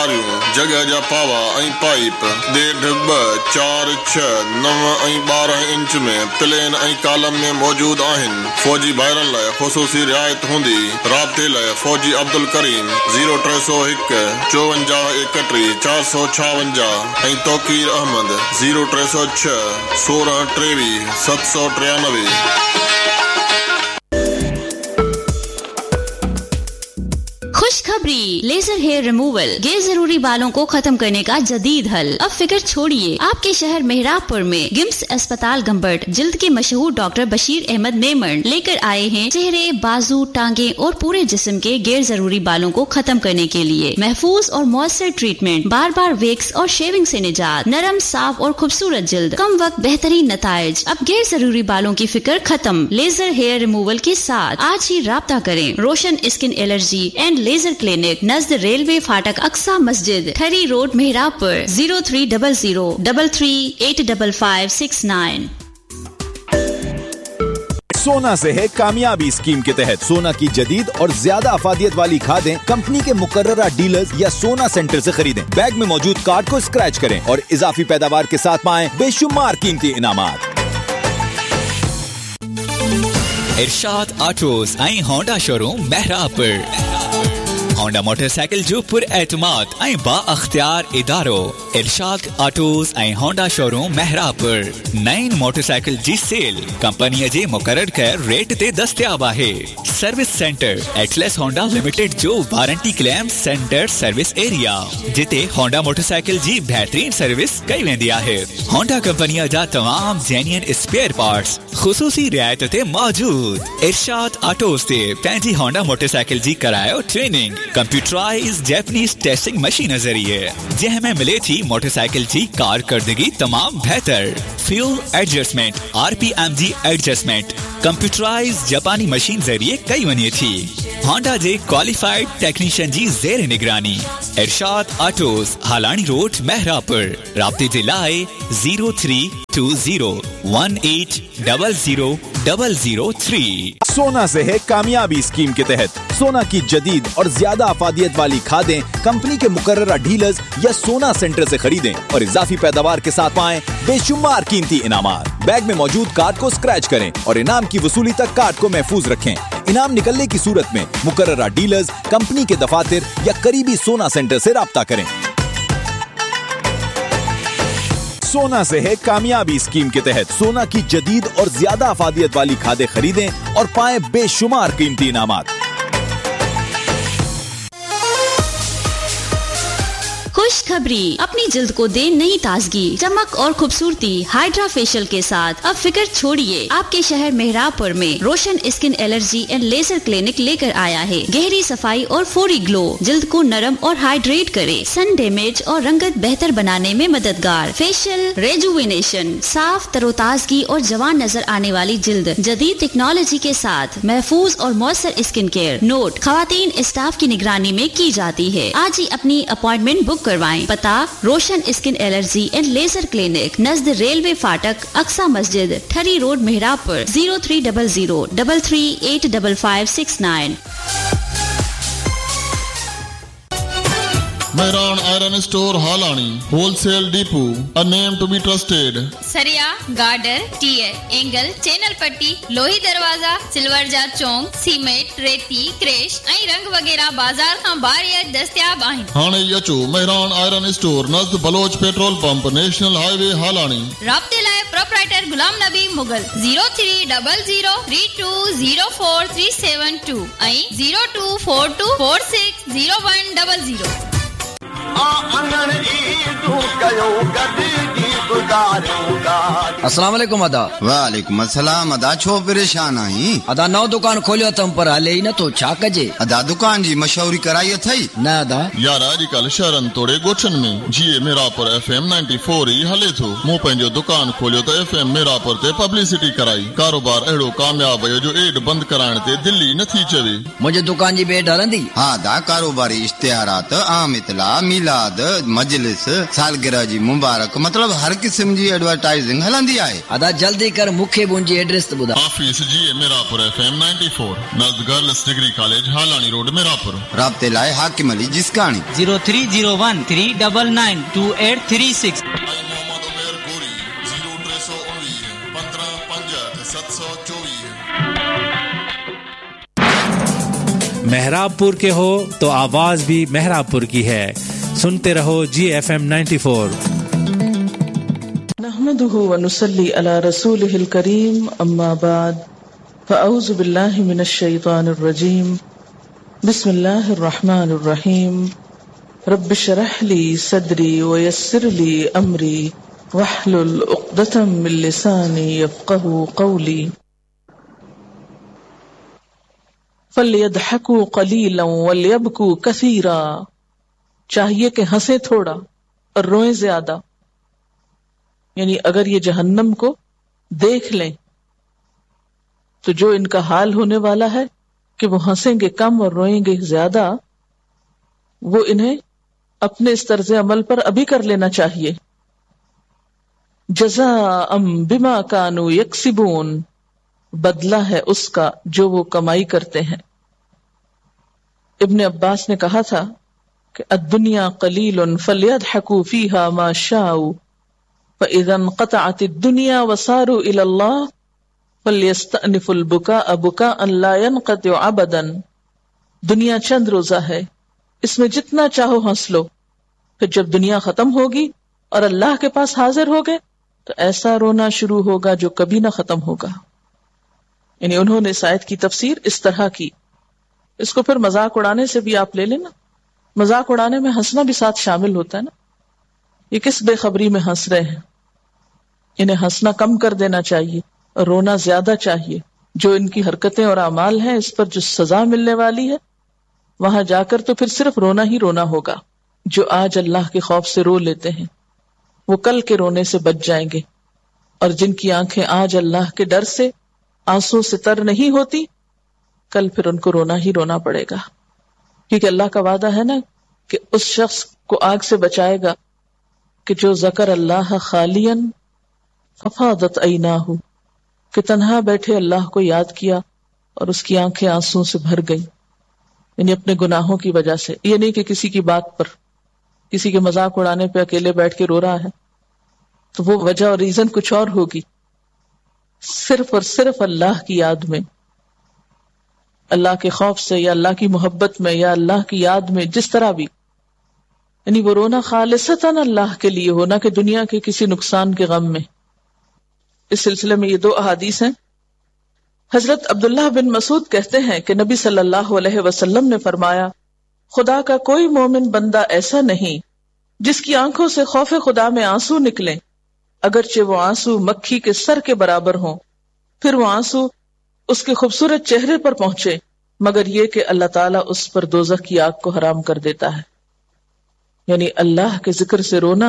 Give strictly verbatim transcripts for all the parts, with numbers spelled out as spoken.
तारियूं जॻह जा पावा ऐं पाइप ॾेढ ॿ चार छह नव ऐं ॿारहं इंच में प्लेन ऐं कालम में मौजूद आहिनि। फौजी भाइरनि लाइ ख़ुसूसी रिआयत हूंदी। राब्ते लाइ फौजी अब्दुल करीम ज़ीरो टे सौ हिकु चोवंजाह एकटीह चार सौ छावंजाह ऐं तौकीर अहमद ज़ीरो टे सौ छह सोरहं टेवीह सत सौ टियानवे। खुशखबरी, लेजर हेयर रिमूवल गैर जरूरी बालों को खत्म करने का जदीद हल। अब फिक्र छोड़िए, आपके शहर मेहराबपुर में गिम्स अस्पताल गंबट जिल्द के मशहूर डॉक्टर बशीर अहमद मेमन लेकर आए हैं चेहरे, बाजू, टांगे और पूरे जिस्म के गैर जरूरी बालों को खत्म करने के लिए महफूज और मौसर ट्रीटमेंट, बार बार वेक्स और शेविंग से निजात, नरम, साफ और खूबसूरत जिल्द, कम वक्त बेहतरीन नताइज। अब गैर जरूरी बालों की फिक्र खत्म लेजर हेयर रिमूवल के साथ। आज ही राब्ता करें। रोशन skin allergy and laser clinic Najd railway फाटक अक्सा मस्जिद, ठरी road, मेहराबपुर zero three double zero double three eight double five six nine. सोना से है कामयाबी स्कीम के तहत सोना की जदीद और ज्यादा अफादियत वाली खादें कंपनी के मुकर्ररा डीलर्स या सोना सेंटर से खरीदें। बैग में मौजूद कार्ड को स्क्रैच करें और इजाफी पैदावार के साथ पाएं बेशुमार कीमती इनामात। इरशाद ऑटोज ऐं होंडा शोरूम मेहराबपुर। होंडा मोटरसाइकिल जो पुर एतमाद ऐं बा अख्तियार इदारो इरशाद ऑटोज ऐं होंडा शोरूम मेहराबपुर। नईं मोटरसाइकिल जी सेल कंपनीअ जे मुक़रर कयल रेट ते दस्तयाब आहे। Service centre Atlas Honda limited जो warranty claim centre service area, जिते होंडा मोटरसाइकिल जी बेहतरीन सर्विस कई वेंदी आहे। होंडा कंपनीअ जा तमाम जेन्युइन स्पेयर पार्ट्स ख़ुसूसी रियायत ते मौजूद। इरशाद ऑटोज ते पंहिंजी होंडा मोटरसाइकिल जी करायो training computerise Japanese testing machine ज़रिए, जंहिंमें मिले थी मोटरसाइकिल जी कारकर्दगी तमाम बेहतर। फ्यूल एडजस्टमेंट, आरपीएम जी एडजस्टमेंट कंप्यूटराइज जापानी मशीन ज़रिए कई वञे थी। होंडा जे क्वालिफाइड टेक्नीशियन जी ज़ेर निगरानी। इरशाद ऑटोज, हालानी रोड, मेहरापुर। राब्ते जे लाइ zero three to zero one eight double zero double zero three. सोना से है कामयाबी स्कीम के तहत सोना की जदीद और ज्यादा अफादियत वाली खादें कंपनी के मुकर्ररा डीलर्स या सोना सेंटर से खरीदें और इजाफी पैदावार के साथ पाएं बेशुमार कीमती इनामात। बैग में मौजूद कार्ड को स्क्रैच करें और इनाम की वसूली तक कार्ड को महफूज रखें। इनाम निकलने की सूरत में मुकर्ररा डीलर्स, कंपनी के दफातर या करीबी सोना सेंटर से राब्ता करें। सोना से है कामयाबी स्कीम के तहत सोना की जदीद और ज्यादा अफादियत वाली खादें खरीदें और पाएं बेशुमार कीमती इनामात। खुशखबरी, अपनी जिल्द को दे नई ताजगी, चमक और खूबसूरती हाइड्रा फेशियल के साथ। अब फिक्र छोड़िए, आपके शहर मेहराबपुर में रोशन skin allergy and laser clinic लेकर आया है। गहरी सफाई और फौरी ग्लो, जिल्द को नरम और हाइड्रेट करे, सन डैमेज और रंगत बेहतर बनाने में मददगार। फेशियल रेजुविनेशन, साफ तरोताजगी और जवान नजर आने वाली जिल्द जदीद टेक्नोलॉजी के साथ महफूज और मौसर स्किन केयर। नोट, खवातीन स्टाफ की निगरानी में की जाती है। आज ही अपनी अपॉइंटमेंट बुक करवाएं। पता, रोशन skin allergy and laser clinic Najd railway फाटक अक्सा मस्जिद, ठरी road, मेहराबपुर zero three double zero double three eight double five six nine. Mehran Iron Store Halani, Wholesale Depot, a name to be trusted. सरिया, girder, tier, angle, channel पट्टी, लोही दरवाजा, silver जा चौंक, cement, रेती, crash ऐं रंग वगैरह बाजार खां बाहर दस्तयाब आहिनि। हाणे अचो Mehran iron store नज़द Bloch petrol pump, national highway हालानी। राब्ते लाइ proprietor Ghulam Nabi Mughal zero three double zero three to zero four three seven to ऐं zero two four to four six zero one double zero. अस्सलाम वालेकुम अदा। वालेकुम अस्सलाम अदा, छो परेशान आई? अदा नौ दुकान खोलियो तम पर हले ही न तो छा कजे? अदा दुकान जी मशहूरी कराई अथई न अदा यार अॼुकल्ह शहरनि तोड़े ॻोठनि में जीअं Merapur F M ninety four E हले थो। मूं पंहिंजो दुकान खोलियो त एफ एम मेरापुर ते पब्लिसिटी कराई। कारोबार अहिड़ो कामयाब वियो जो एड बंदि कराइण ते दिल्ली नथी चवे। मुंहिंजे दुकान जी बेड हलंदी? हा दा, कारोबारी इश्तिहारात, आम इतला, मिलाद, मजलिस, सालगिरह जी मुबारक, मतलब हर किस्म तुंहिंजी एडवर्टाइजिंग हलंदी आहे। अदा जल्दी कर, मूंखे बि मुंहिंजी एड्रेस त ॿुधा। ऑफिस जी Mirapur F M ninety four नज़द girls degree college हालानी road Mirapur. राब्ते लाइ हाकिम Ali जिसकाणी zero three zero one three double nine to eight three six. Mohammad उमेर गोरी जीरो टे सौ उणिवीह पंद्रहं पंजहठि सत सौ चोवीह। मेहराबपुर के हो तो आवाज भी मेहराबपुर की है। सुनते रहो जी एफ एम नाइंटी फोर। नहमदुहु व नुसल्ली अला रसूलिहिल करीम, अम्मा बाद, फ़अऊज़ु बिल्लाहि मिनश शैतानिर रजीम, बिस्मिल्लाहिर रहमानिर रहीम, रब्बि श्रह ली सदरी व यस्सिर ली अमरी वहलुल उक़दतम मिन लिसानी यफ़क़हू क़ौली। फल्यदहकू क़लीलन वल्यबकू कसीरा। चाहिए कि हंसे थोड़ा और रोएं ज्यादा। यानी अगर ये जहन्नम को देख लें तो जो इनका हाल होने वाला है कि वो हंसेंगे कम और रोएंगे ज्यादा, वो इन्हें अपने इस तर्ज अमल पर अभी कर लेना चाहिए। जज़ाअम बिमा कानू यक्सिबून, बदला है उसका जो वो कमाई करते हैं। इब्ने अब्बास ने कहा था कि अद्दुनिया कलीलुन फल्यदहकू फीहा मा शाऊ फइज़ा इनक़तअत दुनिया वसारू इलल्लाह फल्यस्तअनिफुल बुकाअ बुकाअन ला यनक़तिउ अबदन। दुनिया चंद रोजा है, इसमें जितना चाहो हंस लो, फिर जब दुनिया खत्म होगी और अल्लाह के पास हाजिर हो गए तो ऐसा रोना शुरू होगा जो कभी ना खत्म होगा। यानी उन्होंने इस आयत की तफसीर इस तरह की। इसको फिर मजाक उड़ाने से भी आप ले लेना। मजाक उड़ाने में हंसना भी साथ शामिल होता है ना। ये किस बेखबरी में हंस रहे हैं, इन्हें हंसना कम कर देना चाहिए और रोना ज्यादा चाहिए। जो इनकी हरकतें और अमाल हैं, इस पर जो सजा मिलने वाली है, वहां जाकर तो फिर सिर्फ रोना ही रोना होगा। जो आज अल्लाह के खौफ से रो लेते हैं वो कल के रोने से बच जाएंगे, और जिनकी आंखें आज अल्लाह के डर से आंसू से तर नहीं होती, कल फिर उनको रोना ही रोना पड़ेगा। क्योंकि अल्लाह का वादा है ना कि उस शख्स को आग से बचाएगा कि जो ज़कर अल्लाह खालियन फफादत ऐनाहु, कि तन्हा बैठे अल्लाह को याद किया और उसकी आंखें आंसू से भर गई। यानी अपने गुनाहों की वजह से। ये नहीं कि किसी की बात पर, किसी के मजाक उड़ाने पे अकेले बैठ के रो रहा है, तो वो वजह और रीजन कुछ और होगी। सिर्फ और सिर्फ अल्लाह की याद में, अल्लाह के खौफ से या अल्लाह की मोहब्बत में या अल्लाह की याद में, जिस तरह भी, यानी वो रोना खालिसतन अल्लाह के लिए होना कि दुनिया के किसी नुकसान के गम में। इस सिलसिले में ये दो अहादीस हैं। हजरत अब्दुल्लाह बिन मसूद कहते हैं कि नबी सल्लल्लाहु अलैहि वसल्लम ने फरमाया, खुदा का कोई मोमिन बंदा ऐसा नहीं जिसकी आंखों से खौफ खुदा में आंसू निकले, अगरचे वो आंसू मक्खी के सर के बराबर हों, फिर वो आंसू उसके खूबसूरत चेहरे पर पहुंचे, मगर ये कि अल्लाह ताला उस पर दोज़ख की आग को हराम कर देता है। यानी अल्लाह के जिक्र से रोना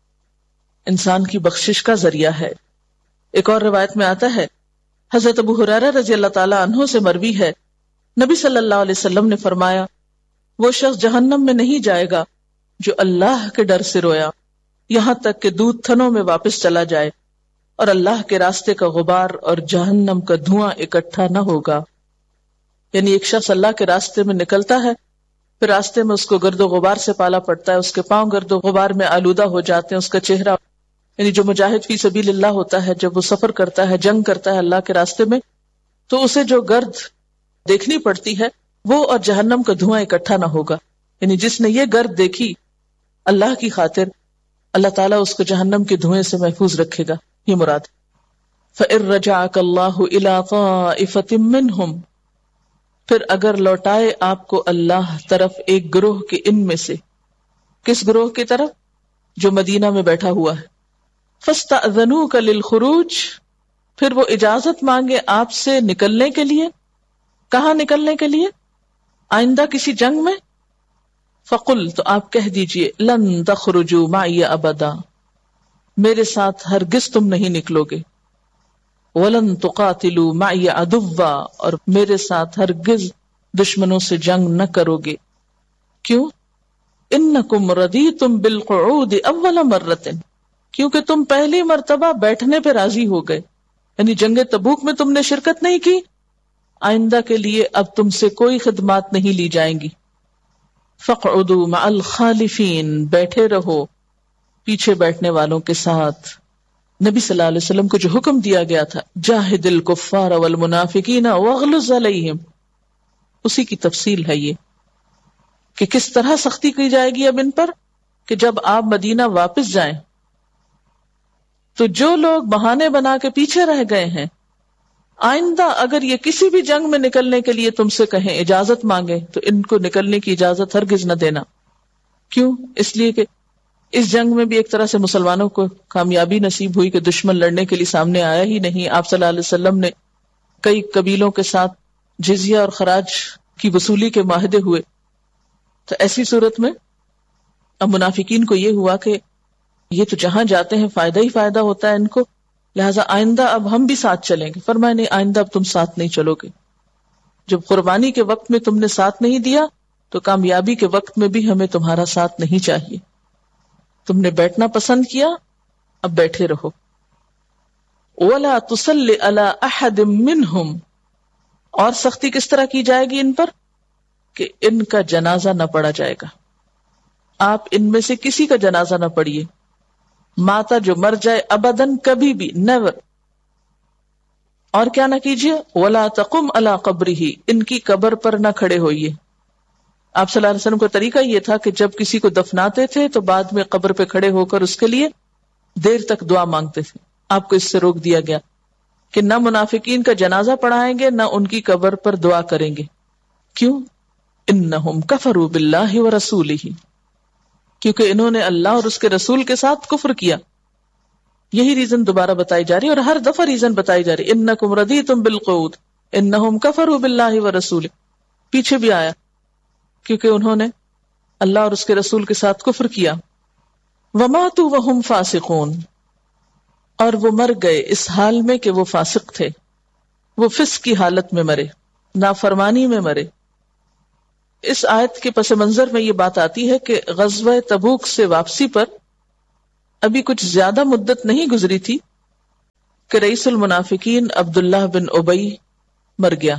इंसान की बख्शिश का जरिया है। एक और रिवायत में आता है, हजरत अबू हुरैरा रजी अल्लाह ताला अन्हु से मरवी है, नबी सल्लल्लाहु अलैहि वसल्लम ने फरमाया, वो शख्स जहन्नम में नहीं जाएगा जो अल्लाह के डर से रोया, यहां तक कि दूध थनों में वापस चला जाए और अल्लाह के रास्ते का गुबार और जहन्नम का धुआं इकट्ठा न होगा। यानी एक शख्स अल्लाह के रास्ते में निकलता है, फिर रास्ते में उसको गर्दो गुबार से पाला पड़ता है, उसके पांव गर्दो गुबार में आलूदा हो जाते हैं, उसका चेहरा, यानी जो मुजाहिद फी सबीलिल्लाह होता है, जब वो सफर करता है, जंग करता है अल्लाह के रास्ते में, तो उसे जो गर्द देखनी पड़ती है वो और जहन्नम का धुआं इकट्ठा ना होगा। यानी जिसने ये गर्द देखी अल्लाह की खातिर, अल्लाह ताला उसको जहन्नम के धुएं से महफूज रखेगा। ये मुराद। फ़इर रजअकल्लाहु इला ताइफ़तिम मिनहुम, फिर अगर लौटाए आपको अल्लाह तरफ एक ग्रोह के इनमें से। किस ग्रोह की तरफ? जो मदीना में बैठा हुआ है। फस्तअज़नूक लिल खुरूज, फिर वो इजाजत मांगे आपसे निकलने के लिए। कहाँ निकलने के लिए? आइंदा किसी जंग में। फकुल, तो आप कह दीजिए, लन तखरुजू माइया अबदा, मेरे साथ हरगिज तुम नहीं निकलोगे। वलन तुकातिलू माइया अदुव्वा, और मेरे साथ हरगिज दुश्मनों से जंग न करोगे। क्यों? इन्नकुम रदीतुम बिल क़ुऊद अव्वल मर्रतिन, کیونکہ تم پہلی مرتبہ بیٹھنے پہ راضی ہو گئے، یعنی جنگ تبوک میں تم نے شرکت نہیں کی، آئندہ کے لیے اب تم سے کوئی خدمات نہیں لی جائیں گی. فَاقْعُدُوا مَعَ الْخَالِفِينَ، بیٹھے رہو پیچھے بیٹھنے والوں کے ساتھ. نبی صلی اللہ علیہ وسلم کو جو حکم دیا گیا تھا جاہد الکفار والمنافقین واغلظ علیہم، اسی کی تفصیل ہے یہ کہ کس طرح سختی کی جائے گی اب ان پر، کہ جب آپ مدینہ واپس جائیں تو جو لوگ بہانے بنا کے پیچھے رہ گئے ہیں، آئندہ اگر یہ کسی بھی جنگ میں نکلنے کے لیے تم سے کہیں، اجازت مانگے، تو ان کو نکلنے کی اجازت ہرگز نہ دینا. کیوں؟ اس لیے کہ اس جنگ میں بھی ایک طرح سے مسلمانوں کو کامیابی نصیب ہوئی کہ دشمن لڑنے کے لیے سامنے آیا ہی نہیں. آپ صلی اللہ علیہ وسلم نے کئی قبیلوں کے ساتھ جزیہ اور خراج کی وصولی کے معاہدے ہوئے. تو ایسی صورت میں اب منافقین کو یہ ہوا کہ یہ تو جہاں جاتے ہیں فائدہ ہی فائدہ ہوتا ہے ان کو، لہٰذا آئندہ اب ہم بھی ساتھ چلیں گے. فرمایا نہیں، آئندہ اب تم ساتھ نہیں چلو گے. جب قربانی کے وقت میں تم نے ساتھ نہیں دیا تو کامیابی کے وقت میں بھی ہمیں تمہارا ساتھ نہیں چاہیے. تم نے بیٹھنا پسند کیا، اب بیٹھے رہو. وَلَا تُصَلِّ عَلَىٰ أَحَدٍ مِّنْهُمْ، اور سختی کس طرح کی جائے گی ان پر کہ ان کا جنازہ نہ پڑا جائے گا. آپ ان میں سے کسی کا جنازہ نہ پڑھیے. ماتا جو مر جائے ابداً، کبھی بھی، نیور. اور کیا نہ کیجیے، وَلَا تَقُمْ عَلَىٰ قَبْرِهِ، ان کی قبر پر نہ کھڑے ہوئیے. آپ صلی اللہ علیہ وسلم کا طریقہ یہ تھا کہ جب کسی کو دفناتے تھے تو بعد میں قبر پہ کھڑے ہو کر اس کے لیے دیر تک دعا مانگتے تھے. آپ کو اس سے روک دیا گیا کہ نہ منافقین کا جنازہ پڑھائیں گے، نہ ان کی قبر پر دعا کریں گے. کیوں؟ انہم کفروا باللہ ورسولہ، کیونکہ انہوں نے اللہ اور اس کے رسول کے ساتھ کفر کیا. یہی ریزن دوبارہ بتائی جا رہی ہے، اور ہر دفعہ ریزن بتائی جا رہی ہے. انکم رضیتم بالقعود انہم کفروا باللہ ورسولہ. پیچھے بھی آیا کیونکہ انہوں نے اللہ اور اس کے رسول کے ساتھ کفر کیا. وماتوا وہم فاسقون، اور وہ مر گئے اس حال میں کہ وہ فاسق تھے، وہ فسق کی حالت میں مرے، نافرمانی میں مرے. اس آیت کے پس منظر میں یہ بات آتی ہے کہ غزوہ تبوک سے واپسی پر ابھی کچھ زیادہ مدت نہیں گزری تھی کہ رئیس المنافقین عبداللہ بن ابی مر گیا.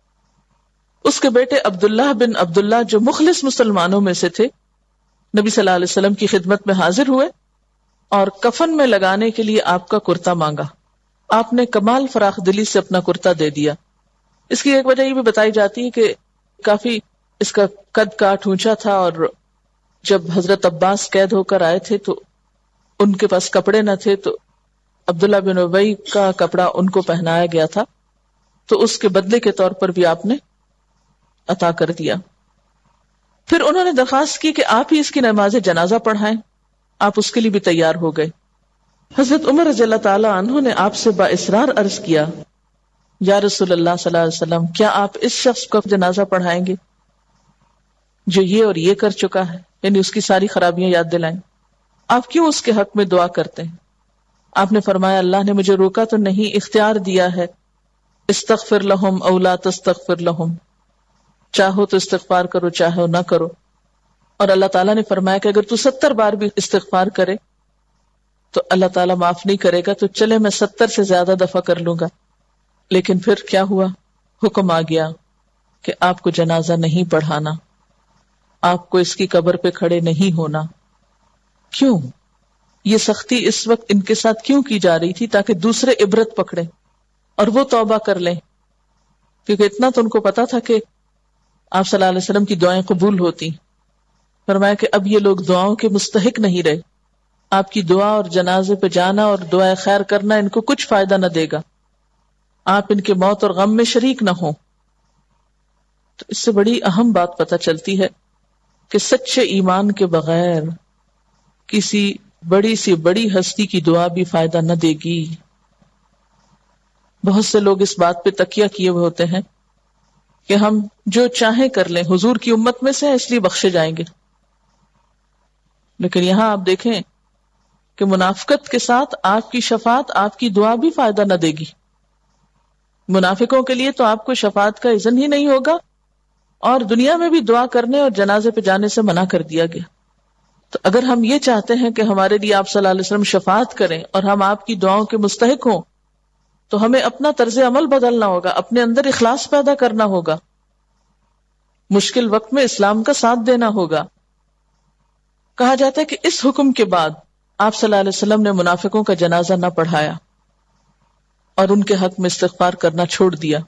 اس کے بیٹے عبداللہ بن عبداللہ جو مخلص مسلمانوں میں سے تھے، نبی صلی اللہ علیہ وسلم کی خدمت میں حاضر ہوئے اور کفن میں لگانے کے لیے آپ کا کرتا مانگا. آپ نے کمال فراخ دلی سے اپنا کرتا دے دیا. اس کی ایک وجہ یہ بھی بتائی جاتی ہے کہ کافی اس کا قد کاٹ اونچا تھا، اور جب حضرت عباس قید ہو کر آئے تھے تو ان کے پاس کپڑے نہ تھے، تو عبداللہ بن ابی کا کپڑا ان کو پہنایا گیا تھا، تو اس کے بدلے کے طور پر بھی آپ نے عطا کر دیا. پھر انہوں نے درخواست کی کہ آپ ہی اس کی نماز جنازہ پڑھائیں. آپ اس کے لیے بھی تیار ہو گئے. حضرت عمر رضی اللہ تعالی عنہ نے آپ سے باصرار عرض کیا، یا رسول اللہ صلی اللہ علیہ وسلم، کیا آپ اس شخص کو جنازہ پڑھائیں گے جو یہ اور یہ کر چکا ہے، یعنی اس کی ساری خرابیاں یاد دلائیں؟ آپ کیوں اس کے حق میں دعا کرتے ہیں؟ آپ نے فرمایا، اللہ نے مجھے روکا تو نہیں، اختیار دیا ہے، استغفر لہم او لا تستغفر لہم، چاہو تو استغفار کرو، چاہو نہ کرو. اور اللہ تعالیٰ نے فرمایا کہ اگر تو ستر بار بھی استغفار کرے تو اللہ تعالیٰ معاف نہیں کرے گا، تو چلے میں ستر سے زیادہ دفعہ کر لوں گا. لیکن پھر کیا ہوا؟ حکم آ گیا کہ آپ کو جنازہ نہیں پڑھانا، آپ کو اس کی قبر پہ کھڑے نہیں ہونا. کیوں؟ یہ سختی اس وقت ان کے ساتھ کیوں کی جا رہی تھی؟ تاکہ دوسرے عبرت پکڑیں اور وہ توبہ کر لیں. کیونکہ اتنا تو ان کو پتا تھا کہ آپ صلی اللہ علیہ وسلم کی دعائیں قبول ہوتی. فرمایا کہ اب یہ لوگ دعاؤں کے مستحق نہیں رہے، آپ کی دعا اور جنازے پہ جانا اور دعائیں خیر کرنا ان کو کچھ فائدہ نہ دے گا، آپ ان کے موت اور غم میں شریک نہ ہوں. تو اس سے بڑی اہم بات پتہ چلتی ہے کہ سچے ایمان کے بغیر کسی بڑی سی بڑی ہستی کی دعا بھی فائدہ نہ دے گی. بہت سے لوگ اس بات پہ تکیہ کیے ہوئے ہوتے ہیں کہ ہم جو چاہیں کر لیں، حضور کی امت میں سے اس لیے بخشے جائیں گے. لیکن یہاں آپ دیکھیں کہ منافقت کے ساتھ آپ کی شفاعت، آپ کی دعا بھی فائدہ نہ دے گی. منافقوں کے لیے تو آپ کو شفاعت کا اذن ہی نہیں ہوگا، اور دنیا میں بھی دعا کرنے اور جنازے پہ جانے سے منع کر دیا گیا. تو اگر ہم یہ چاہتے ہیں کہ ہمارے لیے آپ صلی اللہ علیہ وسلم شفاعت کریں اور ہم آپ کی دعاؤں کے مستحق ہوں، تو ہمیں اپنا طرز عمل بدلنا ہوگا، اپنے اندر اخلاص پیدا کرنا ہوگا، مشکل وقت میں اسلام کا ساتھ دینا ہوگا. کہا جاتا ہے کہ اس حکم کے بعد آپ صلی اللہ علیہ وسلم نے منافقوں کا جنازہ نہ پڑھایا اور ان کے حق میں استغفار کرنا چھوڑ دیا.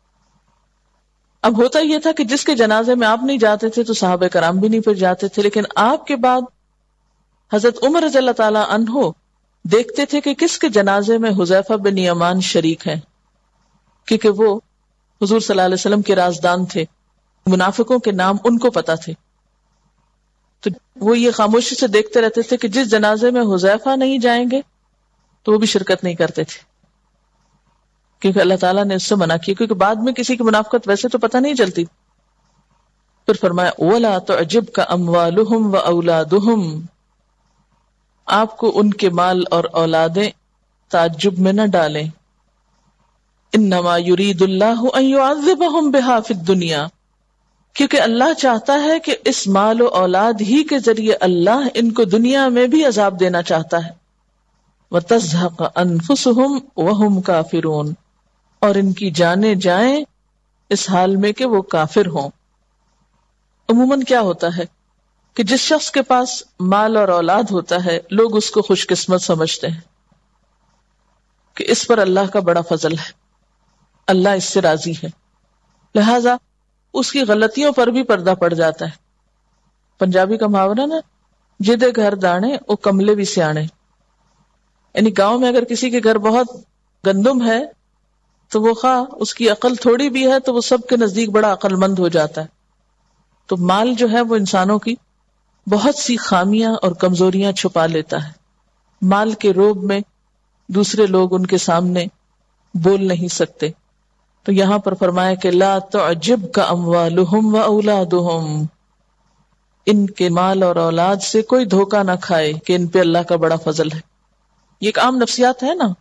اب ہوتا یہ تھا کہ جس کے جنازے میں آپ نہیں جاتے تھے تو صحابہ کرام بھی نہیں پھر جاتے تھے، لیکن آپ کے بعد حضرت عمر رضی اللہ تعالی عنہ دیکھتے تھے کہ کس کے جنازے میں حذیفہ بن یمان شریک ہیں، کیونکہ وہ حضور صلی اللہ علیہ وسلم کے رازدان تھے، منافقوں کے نام ان کو پتا تھے. تو وہ یہ خاموشی سے دیکھتے رہتے تھے کہ جس جنازے میں حذیفہ نہیں جائیں گے تو وہ بھی شرکت نہیں کرتے تھے، کیونکہ اللہ تعالیٰ نے اس سے منع کیا، کیونکہ بعد میں کسی کی منافقت ویسے تو پتہ نہیں چلتی. پھر فرمایا وَلَا تُعْجِبْكَ أَمْوَالُهُمْ وَأَوْلَادُهُمْ، آپ کو ان کے مال اور اولادیں تعجب میں نہ ڈالیں. انما یرید اللہ ان یعذبہم بہا فی الدنیا، کیونکہ اللہ چاہتا ہے کہ اس مال و اولاد ہی کے ذریعے اللہ ان کو دنیا میں بھی عذاب دینا چاہتا ہے. وَتَزْهَقَ أَنفُسُهُمْ وَهُمْ كَافِرُونَ، اور ان کی جانیں جائیں اس حال میں کہ وہ کافر ہوں. عموماً کیا ہوتا ہے کہ جس شخص کے پاس مال اور اولاد ہوتا ہے لوگ اس کو خوش قسمت سمجھتے ہیں کہ اس پر اللہ کا بڑا فضل ہے، اللہ اس سے راضی ہے، لہذا اس کی غلطیوں پر بھی پردہ پڑ جاتا ہے. پنجابی کا محاورہ نا، جدے گھر دانے او کملے بھی سیانے، یعنی گاؤں میں اگر کسی کے گھر بہت گندم ہے تو وہ خواہ اس کی عقل تھوڑی بھی ہے تو وہ سب کے نزدیک بڑا عقل مند ہو جاتا ہے. تو مال جو ہے وہ انسانوں کی بہت سی خامیاں اور کمزوریاں چھپا لیتا ہے. مال کے روب میں دوسرے لوگ ان کے سامنے بول نہیں سکتے. تو یہاں پر فرمایا کہ لا تعجبک اموالہم و اولادہم، ان کے مال اور اولاد سے کوئی دھوکہ نہ کھائے کہ ان پہ اللہ کا بڑا فضل ہے. یہ ایک عام نفسیات ہے نا،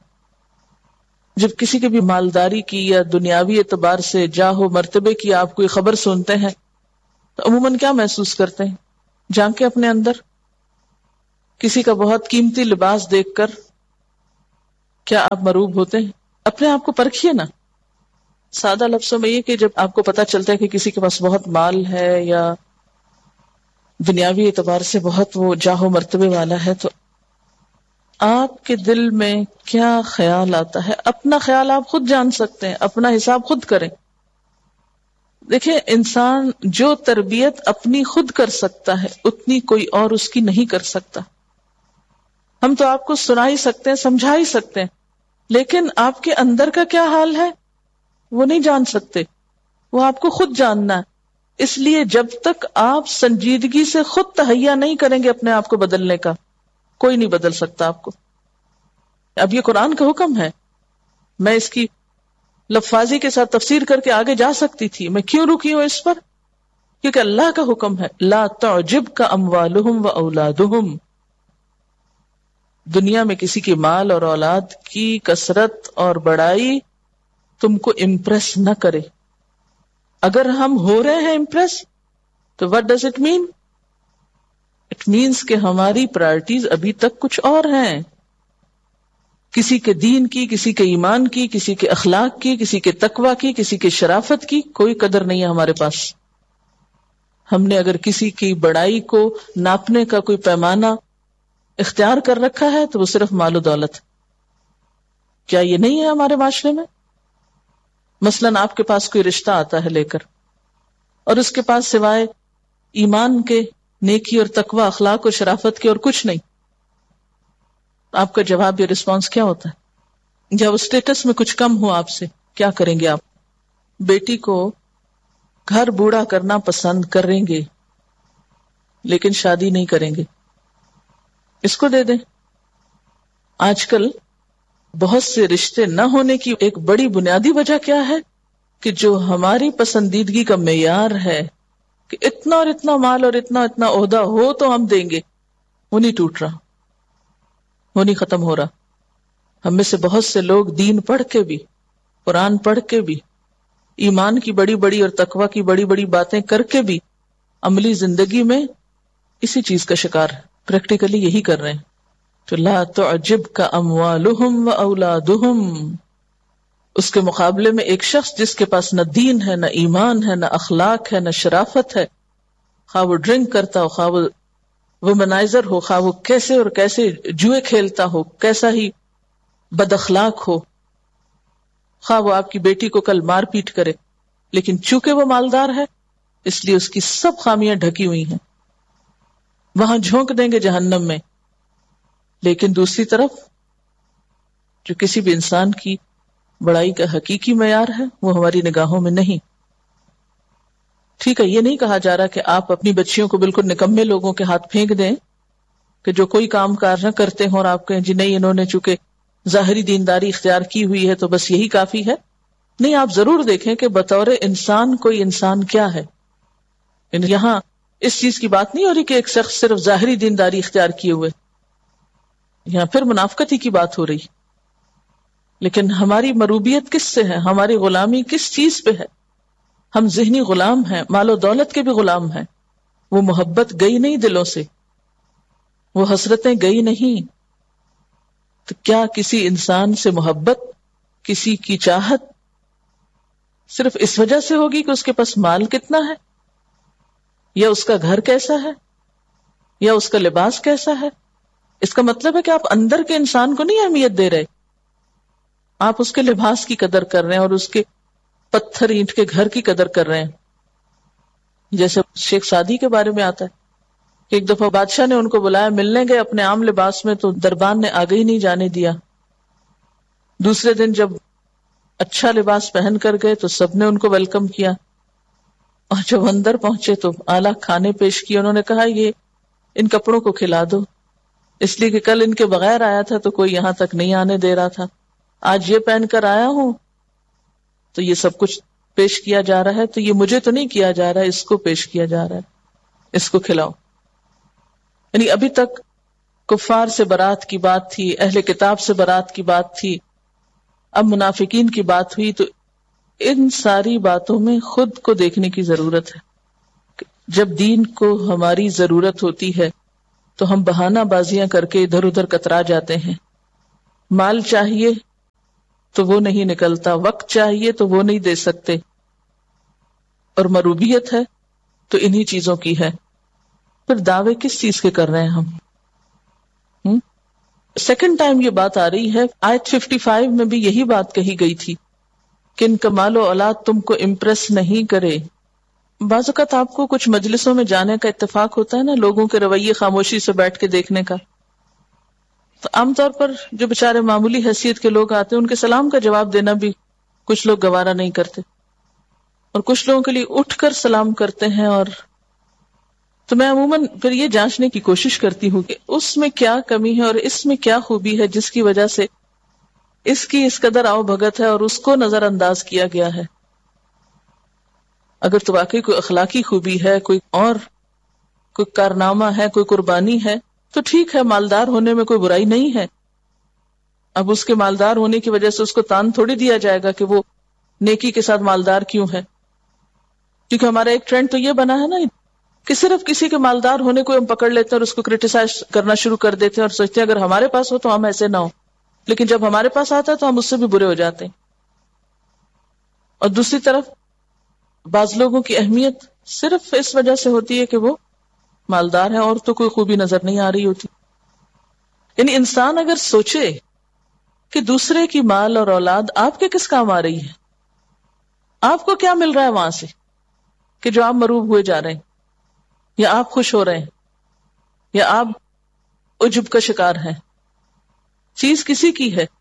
جب کسی کے بھی مالداری کی یا دنیاوی اعتبار سے جاہ و مرتبے کی آپ کوئی خبر سنتے ہیں تو عموماً کیا محسوس کرتے ہیں؟ جھانکے اپنے اندر، کسی کا بہت قیمتی لباس دیکھ کر کیا آپ مروب ہوتے ہیں؟ اپنے آپ کو پرکھیے نا. سادہ لفظوں میں یہ کہ جب آپ کو پتا چلتا ہے کہ کسی کے پاس بہت مال ہے یا دنیاوی اعتبار سے بہت وہ جاہ و مرتبے والا ہے تو آپ کے دل میں کیا خیال آتا ہے؟ اپنا خیال آپ خود جان سکتے ہیں، اپنا حساب خود کریں. دیکھیں، انسان جو تربیت اپنی خود کر سکتا ہے اتنی کوئی اور اس کی نہیں کر سکتا. ہم تو آپ کو سنا ہی سکتے ہیں، سمجھا ہی سکتے ہیں، لیکن آپ کے اندر کا کیا حال ہے وہ نہیں جان سکتے، وہ آپ کو خود جاننا ہے. اس لیے جب تک آپ سنجیدگی سے خود تہیا نہیں کریں گے اپنے آپ کو بدلنے کا، کوئی نہیں بدل سکتا آپ کو. اب یہ قرآن کا حکم ہے، میں اس کی لفاظی کے ساتھ تفسیر کر کے آگے جا سکتی تھی، میں کیوں رکی ہوں اس پر؟ کیونکہ اللہ کا حکم ہے لا تعجبک اموالہم و اولادہم. دنیا میں کسی کی مال اور اولاد کی کثرت اور بڑائی تم کو امپریس نہ کرے. اگر ہم ہو رہے ہیں امپریس تو what does it mean? It means کہ ہماری پرائرٹیز ابھی تک کچھ اور ہیں. کسی کے دین کی، کسی کے ایمان کی، کسی کے اخلاق کی، کسی کے تقوی کی، کسی کے شرافت کی کوئی قدر نہیں ہے ہمارے پاس. ہم نے اگر کسی کی بڑائی کو ناپنے کا کوئی پیمانہ اختیار کر رکھا ہے تو وہ صرف مال و دولت. کیا یہ نہیں ہے ہمارے معاشرے میں؟ مثلاً آپ کے پاس کوئی رشتہ آتا ہے لے کر اور اس کے پاس سوائے ایمان کے، نیکی اور تقوی، اخلاق اور شرافت کے اور کچھ نہیں، آپ کا جواب یا رسپانس کیا ہوتا ہے؟ جب اسٹیٹس میں کچھ کم ہو آپ سے، کیا کریں گے آپ؟ بیٹی کو گھر بوڑھا کرنا پسند کریں گے لیکن شادی نہیں کریں گے، اس کو دے دیں. آج کل بہت سے رشتے نہ ہونے کی ایک بڑی بنیادی وجہ کیا ہے کہ جو ہماری پسندیدگی کا معیار ہے کہ اتنا اور اتنا مال اور اتنا اتنا عہدہ ہو تو ہم دیں گے، وہ نہیں ٹوٹ رہا، وہ نہیں ختم ہو رہا. ہم میں سے بہت سے لوگ دین پڑھ کے بھی، قرآن پڑھ کے بھی، ایمان کی بڑی بڑی اور تقوی کی بڑی بڑی باتیں کر کے بھی عملی زندگی میں اسی چیز کا شکار ہے، پریکٹیکلی یہی کر رہے ہیں. تو لا تعجبک اموالہم و اولادہم، اس کے مقابلے میں ایک شخص جس کے پاس نہ دین ہے، نہ ایمان ہے، نہ اخلاق ہے، نہ شرافت ہے، خواہ وہ ڈرنک کرتا ہو، خواہ وہ وومنائزر ہو، خواہ وہ کیسے اور کیسے جوئے کھیلتا ہو، کیسا ہی بد اخلاق ہو، خواہ وہ آپ کی بیٹی کو کل مار پیٹ کرے، لیکن چونکہ وہ مالدار ہے اس لیے اس کی سب خامیاں ڈھکی ہوئی ہیں، وہاں جھونک دیں گے جہنم میں. لیکن دوسری طرف جو کسی بھی انسان کی بڑائی کا حقیقی معیار ہے وہ ہماری نگاہوں میں نہیں. ٹھیک ہے، یہ نہیں کہا جا رہا کہ آپ اپنی بچیوں کو بالکل نکمے لوگوں کے ہاتھ پھینک دیں کہ جو کوئی کام کار نہ کرتے ہوں اور آپ کہیں جی نہیں انہوں نے چونکہ ظاہری دینداری اختیار کی ہوئی ہے تو بس یہی کافی ہے. نہیں، آپ ضرور دیکھیں کہ بطور انسان کوئی انسان کیا ہے. یہاں اس چیز کی بات نہیں ہو رہی کہ ایک شخص صرف ظاہری دینداری اختیار کیے ہوئے، یہاں پھر منافقت ہی کی بات ہو رہی. لیکن ہماری مروبیت کس سے ہے؟ ہماری غلامی کس چیز پہ ہے؟ ہم ذہنی غلام ہیں، مال و دولت کے بھی غلام ہیں. وہ محبت گئی نہیں دلوں سے، وہ حسرتیں گئی نہیں. تو کیا کسی انسان سے محبت، کسی کی چاہت صرف اس وجہ سے ہوگی کہ اس کے پاس مال کتنا ہے، یا اس کا گھر کیسا ہے، یا اس کا لباس کیسا ہے؟ اس کا مطلب ہے کہ آپ اندر کے انسان کو نہیں اہمیت دے رہے، آپ اس کے لباس کی قدر کر رہے ہیں اور اس کے پتھر اینٹ کے گھر کی قدر کر رہے ہیں. جیسے شیخ سعدی کے بارے میں آتا ہے کہ ایک دفعہ بادشاہ نے ان کو بلایا، ملنے گئے اپنے عام لباس میں تو دربان نے آگے ہی نہیں جانے دیا. دوسرے دن جب اچھا لباس پہن کر گئے تو سب نے ان کو ویلکم کیا، اور جب اندر پہنچے تو اعلیٰ کھانے پیش کیے. انہوں نے کہا یہ ان کپڑوں کو کھلا دو، اس لیے کہ کل ان کے بغیر آیا تھا تو کوئی یہاں تک نہیں آنے دے رہا تھا، آج یہ پہن کر آیا ہوں تو یہ سب کچھ پیش کیا جا رہا ہے، تو یہ مجھے تو نہیں کیا جا رہا ہے، اس کو پیش کیا جا رہا ہے، اس کو کھلاؤ. یعنی ابھی تک کفار سے برات کی بات تھی، اہل کتاب سے برات کی بات تھی، اب منافقین کی بات ہوئی. تو ان ساری باتوں میں خود کو دیکھنے کی ضرورت ہے. جب دین کو ہماری ضرورت ہوتی ہے تو ہم بہانہ بازیاں کر کے ادھر ادھر کترا جاتے ہیں. مال چاہیے تو وہ نہیں نکلتا، وقت چاہیے تو وہ نہیں دے سکتے، اور مروبیت ہے تو انہی چیزوں کی ہے. پھر دعوے کس چیز کے کر رہے ہیں ہم؟ سیکنڈ ٹائم یہ بات آ رہی ہے. آیت ففٹی فائیو میں بھی یہی بات کہی گئی تھی کہ ان کا مال و اولاد تم کو امپریس نہیں کرے. بعض اوقات آپ کو کچھ مجلسوں میں جانے کا اتفاق ہوتا ہے نا، لوگوں کے رویے خاموشی سے بیٹھ کے دیکھنے کا. تو عام طور پر جو بےچارے معمولی حیثیت کے لوگ آتے ہیں ان کے سلام کا جواب دینا بھی کچھ لوگ گوارا نہیں کرتے، اور کچھ لوگوں کے لیے اٹھ کر سلام کرتے ہیں. اور تو میں عموماً پھر یہ جانچنے کی کوشش کرتی ہوں کہ اس میں کیا کمی ہے اور اس میں کیا خوبی ہے جس کی وجہ سے اس کی اس قدر آؤ بھگت ہے اور اس کو نظر انداز کیا گیا ہے. اگر تو واقعی کوئی اخلاقی خوبی ہے، کوئی اور کوئی کارنامہ ہے، کوئی قربانی ہے تو ٹھیک ہے، مالدار ہونے میں کوئی برائی نہیں ہے. اب اس کے مالدار ہونے کی وجہ سے اس کو تان تھوڑی دیا جائے گا کہ وہ نیکی کے ساتھ مالدار کیوں ہے. کیونکہ ہمارا ایک ٹرینڈ تو یہ بنا ہے نا کہ صرف کسی کے مالدار ہونے کو ہم پکڑ لیتے ہیں اور اس کو کرٹیسائز کرنا شروع کر دیتے ہیں اور سوچتے ہیں اگر ہمارے پاس ہو تو ہم ایسے نہ ہو، لیکن جب ہمارے پاس آتا ہے تو ہم اس سے بھی برے ہو جاتے ہیں. اور دوسری طرف بعض لوگوں کی اہمیت صرف اس وجہ سے ہوتی ہے کہ وہ مالدار ہیں اور تو کوئی خوبی نظر نہیں آ رہی ہوتی. یعنی انسان اگر سوچے کہ دوسرے کی مال اور اولاد آپ کے کس کام آ رہی ہے، آپ کو کیا مل رہا ہے وہاں سے کہ جو آپ مروب ہوئے جا رہے ہیں، یا آپ خوش ہو رہے ہیں، یا آپ عجب کا شکار ہیں. چیز کسی کی ہے.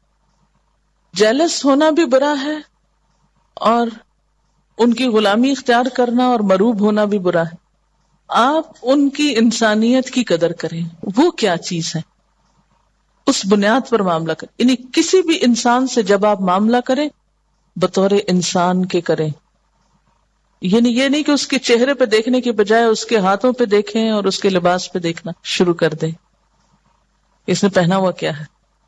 جیلس ہونا بھی برا ہے اور ان کی غلامی اختیار کرنا اور مروب ہونا بھی برا ہے. آپ ان کی انسانیت کی قدر کریں، وہ کیا چیز ہے اس بنیاد پر معاملہ کریں. یعنی کسی بھی انسان سے جب آپ معاملہ کریں بطور انسان کے کریں. یعنی یہ نہیں کہ اس کے چہرے پہ دیکھنے کے بجائے اس کے ہاتھوں پہ دیکھیں اور اس کے لباس پہ دیکھنا شروع کر دیں. اس نے پہنا ہوا کیا ہے.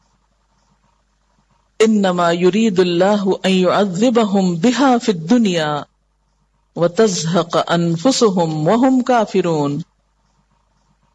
انما یرید اللہ ان یعذبہم بہا فی الدنیا وتزہق انفسہم وہم کافرون.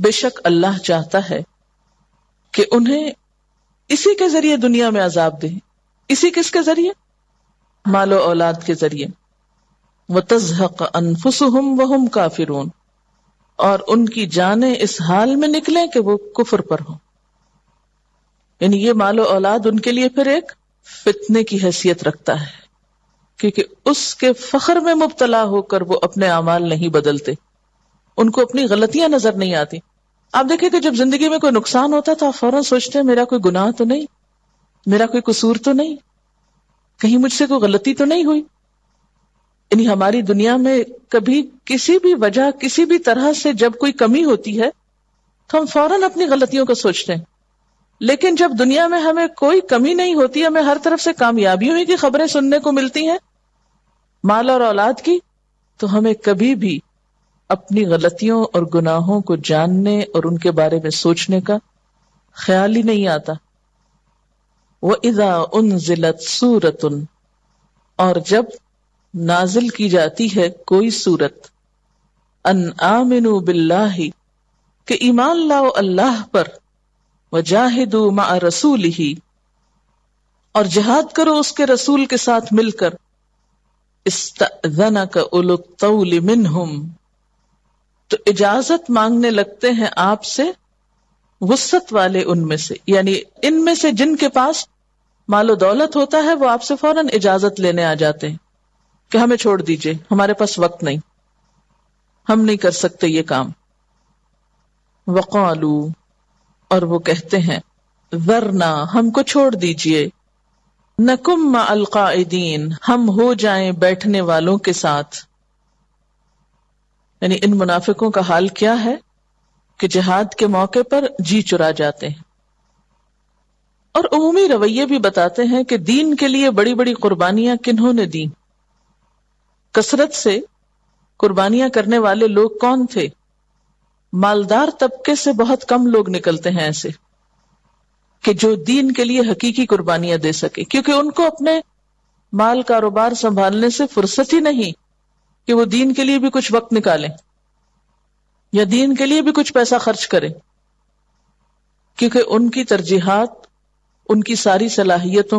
بے شک اللہ چاہتا ہے کہ انہیں اسی کے ذریعے دنیا میں عذاب دے. اسی کس کے ذریعے؟ مال و اولاد کے ذریعے. وَتَزْهَقَ أَنفُسُهُمْ وَهُمْ كَافِرُونَ، اور ان کی جانیں اس حال میں نکلیں کہ وہ کفر پر ہوں. یعنی یہ مال و اولاد ان کے لیے پھر ایک فتنے کی حیثیت رکھتا ہے، کیونکہ اس کے فخر میں مبتلا ہو کر وہ اپنے اعمال نہیں بدلتے، ان کو اپنی غلطیاں نظر نہیں آتی. آپ دیکھیں کہ جب زندگی میں کوئی نقصان ہوتا ہے تو آپ فوراً سوچتے ہیں میرا کوئی گناہ تو نہیں، میرا کوئی قصور تو نہیں، کہیں مجھ سے کوئی غلطی تو نہیں ہوئی. یعنی ہماری دنیا میں کبھی کسی بھی وجہ کسی بھی طرح سے جب کوئی کمی ہوتی ہے تو ہم فوراً اپنی غلطیوں کو سوچتے ہیں. لیکن جب دنیا میں ہمیں کوئی کمی نہیں ہوتی، ہمیں ہر طرف سے کامیابیوں ہی کی خبریں سننے کو ملتی ہیں، مال اور اولاد کی، تو ہمیں کبھی بھی اپنی غلطیوں اور گناہوں کو جاننے اور ان کے بارے میں سوچنے کا خیال ہی نہیں آتا. وَإِذَا أُنزِلَتْ سُورَةٌ، اور جب نازل کی جاتی ہے کوئی سورت، ان آمنوا باللہ، کہ ایمان لاؤ اللہ پر، وجاہدوا مع رسولہ، اور جہاد کرو اس کے رسول کے ساتھ مل کر، استأذنک اولو الطول منہم، تو اجازت مانگنے لگتے ہیں آپ سے وسعت والے ان میں سے، یعنی ان میں سے جن کے پاس مال و دولت ہوتا ہے وہ آپ سے فوراً اجازت لینے آ جاتے ہیں کہ ہمیں چھوڑ دیجئے، ہمارے پاس وقت نہیں، ہم نہیں کر سکتے یہ کام. وقالو، اور وہ کہتے ہیں، ذرنا، ہم کو چھوڑ دیجئے، نکم مع القاعدین، ہم ہو جائیں بیٹھنے والوں کے ساتھ. یعنی ان منافقوں کا حال کیا ہے کہ جہاد کے موقع پر جی چرا جاتے ہیں. اور عمومی رویے بھی بتاتے ہیں کہ دین کے لیے بڑی بڑی قربانیاں کنہوں نے دیں. کثرت سے قربانیاں کرنے والے لوگ کون تھے؟ مالدار طبقے سے بہت کم لوگ نکلتے ہیں ایسے کہ جو دین کے لیے حقیقی قربانیاں دے سکے، کیونکہ ان کو اپنے مال کاروبار سنبھالنے سے فرصت ہی نہیں کہ وہ دین کے لیے بھی کچھ وقت نکالیں یا دین کے لیے بھی کچھ پیسہ خرچ کریں، کیونکہ ان کی ترجیحات ان کی ساری صلاحیتوں